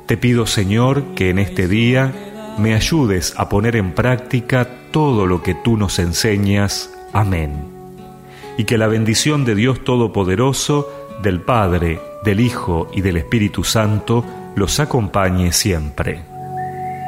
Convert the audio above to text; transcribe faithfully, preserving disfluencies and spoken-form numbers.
Te pido, Señor, que en este día me ayudes a poner en práctica todo lo que tú nos enseñas. Amén. Y que la bendición de Dios Todopoderoso, del Padre, del Hijo y del Espíritu Santo los acompañe siempre.